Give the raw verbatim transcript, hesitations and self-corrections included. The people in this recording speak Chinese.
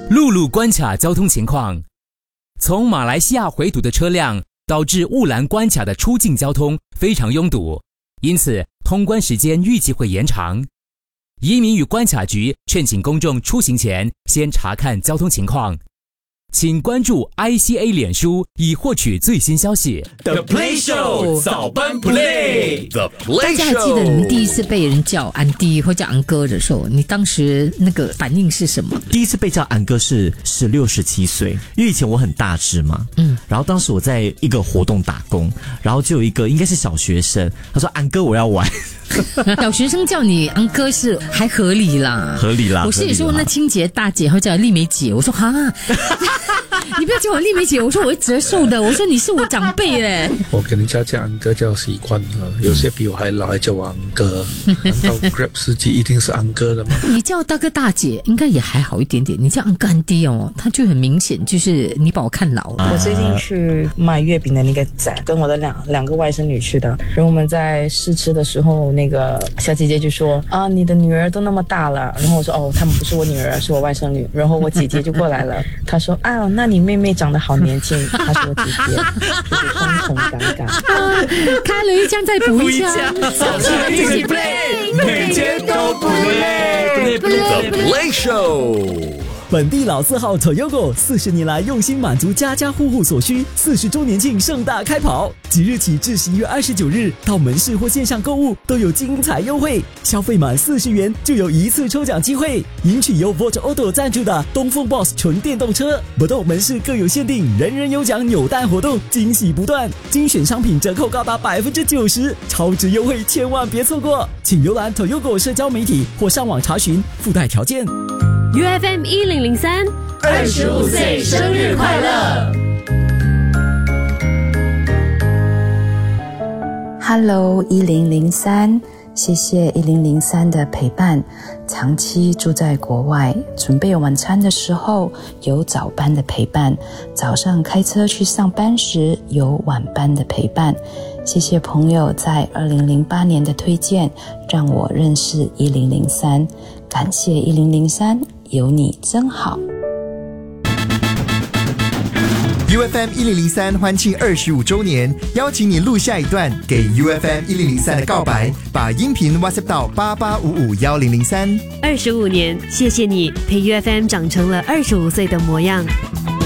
陆路关卡交通情况。从马来西亚回堵的车辆导致雾兰关卡的出境交通非常拥堵，因此通关时间预计会延长。移民与关卡局劝请公众出行前先查看交通情况。请关注 I C A 脸书以获取最新消息。 The Play Show 早班 Play The 大 Play 家还记得你 Show 们第一次被人叫安迪或叫安哥的时候，你当时那个反应是什么？ 第一次被叫安哥是十六、十七岁，因为以前我很大只嘛，嗯，然后当时我在一个活动打工，然后就有一个应该是小学生，他说安哥我要玩。 小学生叫你安哥是还合理啦， 合理啦。 我是也说那清洁大姐会叫丽梅姐，我说哈，你不要叫我丽梅姐，我说我会折寿的，我说你是我长辈嘞。 我跟人家叫安哥叫习惯了，有些比我还老还叫我安哥，难道 Grab 司机一定是安哥的吗？ 你叫大哥大姐应该也还好一点点，你叫安哥安迪哦，他就很明显就是你把我看老了。 我最近去卖月饼的那个展，跟我的两两个外甥女去的，然后我们在试吃的时候，那个小姐姐就说啊，你的女儿都那么大了，然后我说哦，他们不是我女儿，是我外甥女，然后我姐姐就过来了，她说啊，那你妹妹长得好年轻，她是我姐姐，就是双重尴尬。 开了一枪再补一枪， 早上一起 play， 每天都不累。The Play Show。 本地老字号 Toyota 四十年来用心满足家家户户所需，四十周年庆盛大开跑，即日起至十一月二十九日，到门市或线上购物都有精彩优惠，消费满四十元就有一次抽奖机会，赢取由 Volt Auto 赞助的东风 Boss 纯电动车。不动门市各有限定，人人有奖扭蛋活动，惊喜不断，精选商品折扣高达百分之九十，超值优惠千万别错过，请浏览 Toyota 社交媒体或上网查询，附带条件。 U F M 一零零三， 二十五岁生日快乐 Hello 一零零三，谢谢一零零三的陪伴。长期住在国外，准备晚餐的时候有早班的陪伴，早上开车去上班时有晚班的陪伴。谢谢朋友在二零零八年的推荐，让我认识一零零三，感谢一零零三，有你真好。 U F M 一零零三欢庆二十五周年，邀请你录下一段给 U F M 一零零三的告白，把音频 WhatsApp 到八八五五一零零三。 二十五年，谢谢你陪 U F M 长成了二十五岁的模样。